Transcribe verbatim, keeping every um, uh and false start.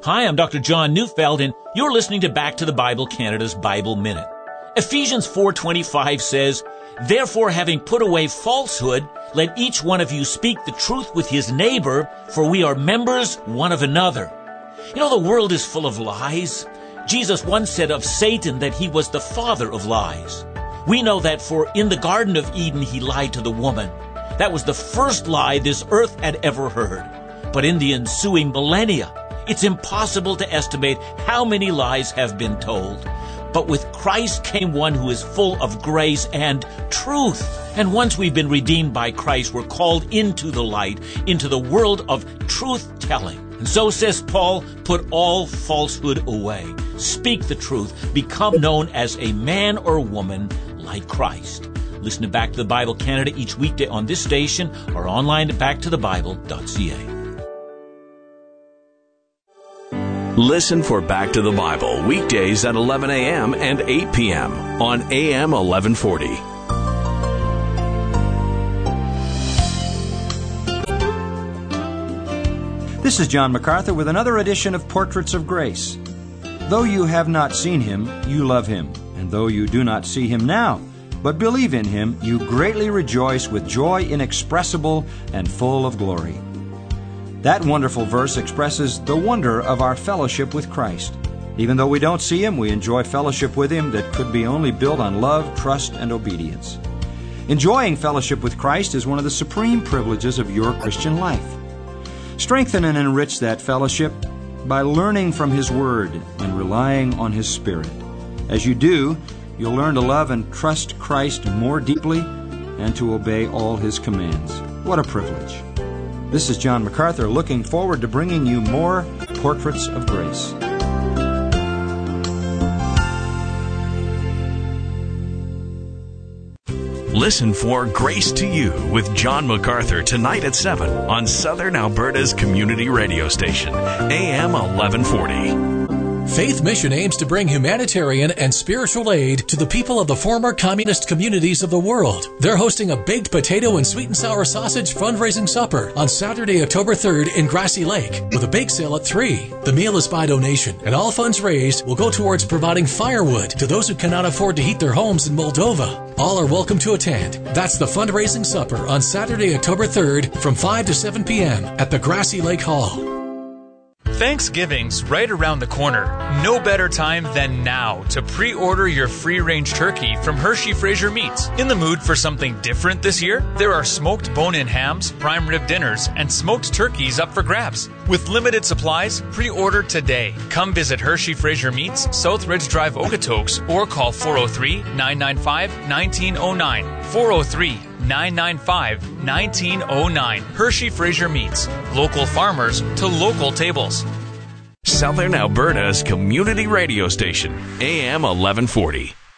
Hi, I'm Doctor John Neufeld, and you're listening to Back to the Bible Canada's Bible Minute. Ephesians four twenty-five says, "Therefore, having put away falsehood, let each one of you speak the truth with his neighbor, for we are members one of another." You know, the world is full of lies. Jesus once said of Satan that he was the father of lies. We know that, for in the Garden of Eden he lied to the woman. That was the first lie this earth had ever heard. But in the ensuing millennia, it's impossible to estimate how many lies have been told. But with Christ came one who is full of grace and truth. And once we've been redeemed by Christ, we're called into the light, into the world of truth-telling. And so says Paul, put all falsehood away. Speak the truth. Become known as a man or woman like Christ. Listen to Back to the Bible Canada each weekday on this station or online at back to the bible dot c a. Listen for Back to the Bible weekdays at eleven a.m. and eight p.m. on A M eleven forty. This is John MacArthur with another edition of Portraits of Grace. Though you have not seen him, you love him. And though you do not see him now, but believe in him, you greatly rejoice with joy inexpressible and full of glory. That wonderful verse expresses the wonder of our fellowship with Christ. Even though we don't see him, we enjoy fellowship with him that could be only built on love, trust, and obedience. Enjoying fellowship with Christ is one of the supreme privileges of your Christian life. Strengthen and enrich that fellowship by learning from his Word and relying on his Spirit. As you do, you'll learn to love and trust Christ more deeply and to obey all his commands. What a privilege. This is John MacArthur looking forward to bringing you more Portraits of Grace. Listen for Grace to You with John MacArthur tonight at seven on Southern Alberta's community radio station, A M eleven forty. Faith Mission aims to bring humanitarian and spiritual aid to the people of the former communist communities of the world. They're hosting a baked potato and sweet and sour sausage fundraising supper on Saturday, October third in Grassy Lake with a bake sale at three. The meal is by donation, and all funds raised will go towards providing firewood to those who cannot afford to heat their homes in Moldova. All are welcome to attend. That's the fundraising supper on Saturday, October third from five to seven p.m. at the Grassy Lake Hall. Thanksgiving's right around the corner. No better time than now to pre-order your free-range turkey from Hershey Fraser Meats. In the mood for something different this year? There are smoked bone-in hams, prime rib dinners, and smoked turkeys up for grabs. With limited supplies, pre-order today. Come visit Hershey Fraser Meats, South Ridge Drive, Okotoks, or call four oh three, nine nine five, one nine oh nine. four oh three, nine nine five, one nine oh nine. Hershey Fraser Meats. Local farmers to local tables. Southern Alberta's community radio station, A M eleven forty.